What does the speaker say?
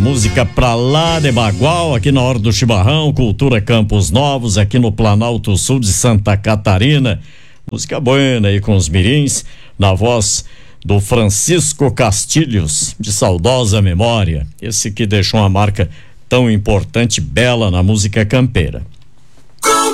música pra lá de Bagual, aqui na hora do chimarrão, Cultura Campos Novos, aqui no Planalto Sul de Santa Catarina. Música buena aí com os mirins, na voz do Francisco Castilhos, de saudosa memória. Esse que deixou uma marca tão importante, bela na música campeira.